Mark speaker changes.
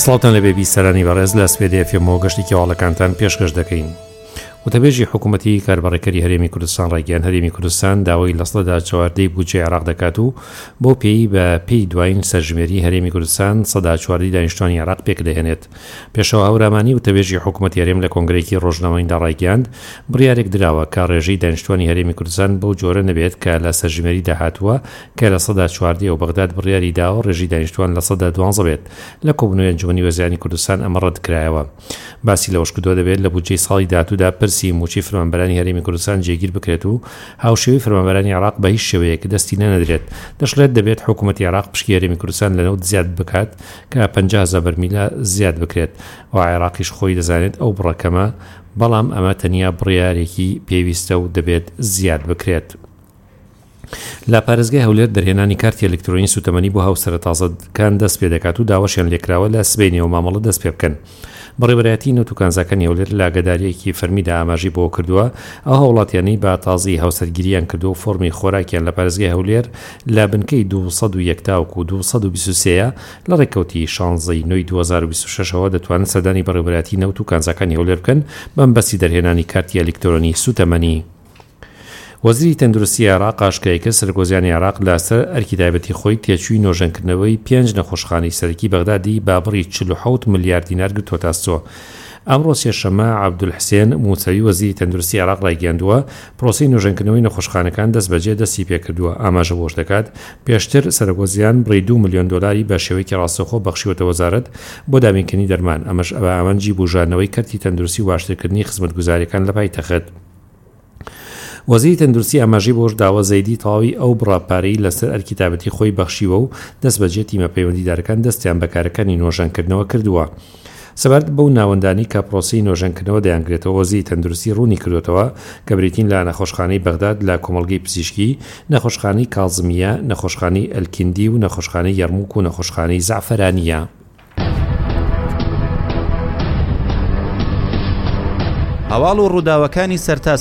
Speaker 1: سڵاتان لە بێبیستەرانی بەڕێز لە سپێدێفی مۆگەشتێکی هەواڵەکانتان پێشکەش دەکەین. وتەبێژی حکوومەتی کاربڕێکەری هەرێمی کوردستان ڕێگەیان هەرێمی کوردستان داوای لە سەدا چواردەی بودجێ عێراق دەکات و بۆ پێی بە پێی دوایین سەرژمێری هەرێمی کوردستان سەدا چواردەی دانیشتوانی عێراق پێک دەهێنێت. پێشەوە هەورامانی وتەبێژی حکوومەتی هەرێم لە کۆنگرێکی ڕۆژنامەییدا ڕایگەاند بڕیارێک درراوە کە ڕێژەی دانیشتوانی هەرێمی کوردستان بەو جۆرە نەبێت کە لە سەرژمێری داهاتووە کە لە سەدا چواردەی و بەغداد بڕیاری داوە ڕێژی دانیشتوان لە سەدا 12 بێت. لە کۆبوونەوەی ئەنجومەنی وەزیرانی کوردستان ئەمە ڕەتکرایەوە. باسی لەوەش کردووە دەبێت لە بودجەی ساڵی داهاتوودا پرسی موچی فەرمانبەرانی هەرێمی کوردستان جێگیر بکرێت و هاوشێوەی فەرمانبەرانی عێراق بە هیچ شێوەیەک دەستی نەنەدرێت. دەشڵێت دەبێت حکوومەتی عێراق پشکی هەرێمی کوردستان لەنەوت زیاد بکات کە 50,000 بەرمیلە زیاد بکرێت و عێراقیش خۆی دەزانێت ئەو بڕەکەمە، بەڵام ئەمە تەنیا بڕیارێکی پێویستە و دەبێت زیاد بکرێت. لە پارێزگای هەولێر دەرهێنانی کارتی ئەلکترۆنی سوتەمەنی بۆ هاوسەرە تازەکان دەست پێ دەکات و داواشیان لێکراوە لە سبەینی و مامەڵە دەست پێ بکەن. بەڕێوەبەرایەتی نەوت و کانزاکانی هەولێر لە ئاگاداریەکی فەرمیدا ئاماژی بۆ کردووە ئەو هەوڵاتیانەی بە تازی هاوسەرگیریان کردو و فۆرمی خۆراکیان لە پارێزگای هەولێر لە بنکەی 201 تاوکو 223 لە ڕێککەوتی 16 نوێی 2026ەوە دەتوانن سەردانی بەڕێوەبەرایەتی نەوت و کانزاکانی هەولێر بکەن بەمبەستی دەرهێنانی کارتی ئەلکترۆنی سوتەمەنی. وەزیری تەندروستی عێراق ئاشکرای کرد سەرکۆزیانی عێراق لەسەر ئەرکی تایبەتی خۆی تێچووی نۆژەنکردنەوەی 5 نەخۆشخانەی سەرەکی بەغدادی بابڕی 47 ملیار دینار گرتوۆ تاسۆ. ئەمڕۆ سێشەممە عەبدولحسێن موسەوی وەزیری تەندروستی عێراق ڕایگەاندووە پرۆسەی نۆژەنکردنەوەی نەخۆشخانەکان دەست بەجێ دەستی پێکردووە. ئاماژە بۆش دەکات پێشتر سەرکۆزیان بڕی 2 ملیۆن دۆلاری بە شێوەیەکی ڕاستەوخۆ بەخشیوەتە وەزارەت بۆ دامینکردنی دەرمان، ئەمەش بە ئامانجی بژاردنەوەی کەرتی تەندروستی و باشترکردنی خزمەتگوزاریەکان لە پایتەخت. وەزیری تەندروستی ئاماژەی بۆش داوە زەیدی تەواوی ئەو بڕاپارەی لەسەر ئەرکی تایبەتی خۆی بەخشیوە و دەست بەجێ تیمە پەیوەندیدارەکان دەستیان بە کارەکانی نۆژەنکردنەوە کردووە. سەبارەت بەو ناوەندانی کە پرۆسەی نۆژەنکردنەوە دەیانگرێتەوە وەزیری تەندروستی ڕوونی کردوێتەوە کە بریتین لە نەخۆشخانەی بەغداد لە کۆمەڵگەی پزیشکی، نەخۆشخانەی کازمیە، نەخۆشخانەی ئەلکیندی و نەخۆشخانەی یەرمووک و نەخۆشخانەی زەعفەرانیە.
Speaker 2: هەواڵ و ڕووداوەکانی سەرتا